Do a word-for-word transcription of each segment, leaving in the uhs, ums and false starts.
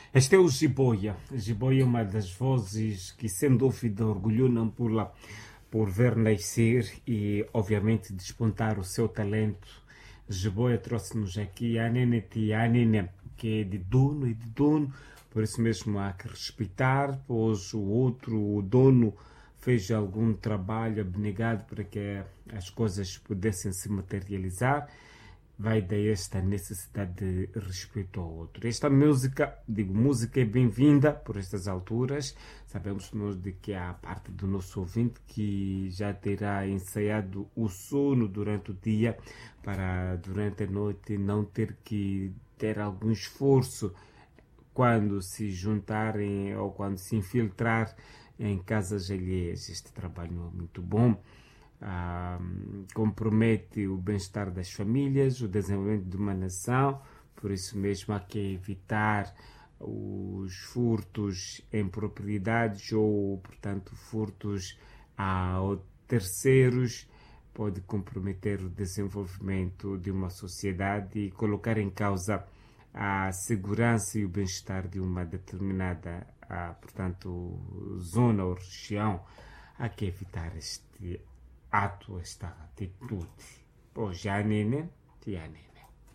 Este é o Jiboia. Jiboia é uma das vozes que, sem dúvida, orgulham por lá, por ver nascer e, obviamente, despontar o seu talento. Jiboia trouxe-nos aqui a Nene Tianine, que é de dono e de dono, por isso mesmo há que respeitar, pois o outro, o dono, fez algum trabalho abnegado para que as coisas pudessem se materializar. Vai daí esta necessidade de respeito ao outro. Esta música, digo, música é bem-vinda por estas alturas. Sabemos nós de que há parte do nosso ouvinte que já terá ensaiado o sono durante o dia para durante a noite não ter que ter algum esforço quando se juntarem ou quando se infiltrar em casas alheias. Este trabalho não é muito bom. Ah, compromete o bem-estar das famílias, o desenvolvimento de uma nação, por isso mesmo há que evitar os furtos em propriedades ou, portanto, furtos a terceiros, pode comprometer o desenvolvimento de uma sociedade e colocar em causa a segurança e o bem-estar de uma determinada, ah, portanto, zona ou região. Há que evitar este ato, esta atitude. Pô, já nene, já nene.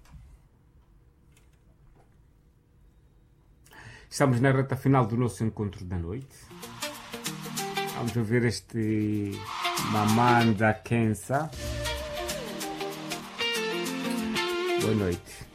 Estamos na reta final do nosso encontro da noite. Vamos ouvir este Mamanda Kensa. Boa noite.